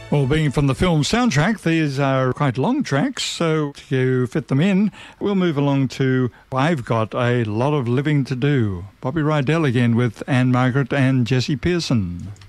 Well, being from the film soundtrack, these are quite long tracks, so to fit them in, we'll move along to I've Got a Lot of Living to Do. Bobby Rydell again with Anne Margaret and Jesse Pearson.